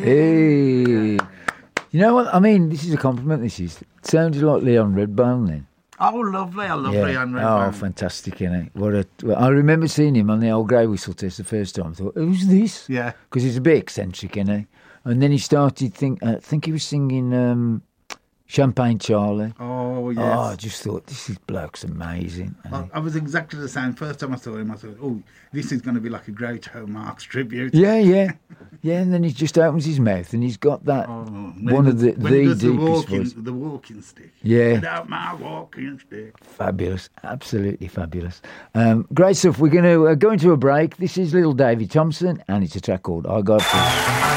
Hey. You know what? I mean, this is a compliment, this is. It sounded like Leon Redbone then. Oh, lovely. I love Leon Oh, Redbone. fantastic, innit? I remember seeing him on the old grey whistle test the first time. I thought, who's this? Yeah. Because he's a bit eccentric, innit? And then he started, I think he was singing Champagne Charlie. Oh, yes. Oh, I just thought, this bloke's amazing. I was exactly the same. First time I saw him, I thought, oh, this is going to be like a Groucho Marx tribute. Yeah. Yeah, and then he just opens his mouth and he's got that one of the deepest voice. The walking stick. Yeah. Without my walking stick. Fabulous. Absolutely fabulous. Great stuff. We're going to go into a break. This is Little Davy Thompson and it's a track called I Got Fish.